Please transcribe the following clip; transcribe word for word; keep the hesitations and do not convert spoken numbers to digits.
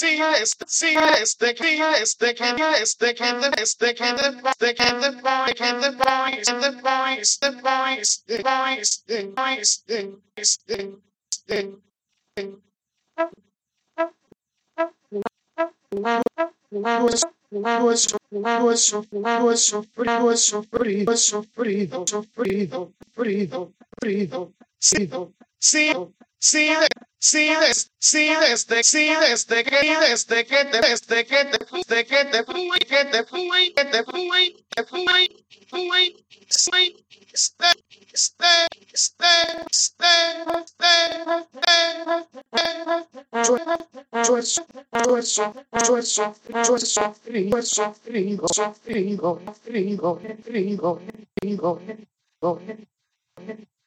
See this, see this, the key is the can is the can the is the can the the can the boy can the boys and the boys the boys the boys the boys the boys the the was was was so was so free was so free was so free so free free free see see see this see this see this the see this the que this the que the this the que the the que the fui que the fui que the fui the fui fui sweet stay stay stay stay Choice, choice, choice, choice, fringo, fringo, fringo, fringo, fringo, fringo, fringo.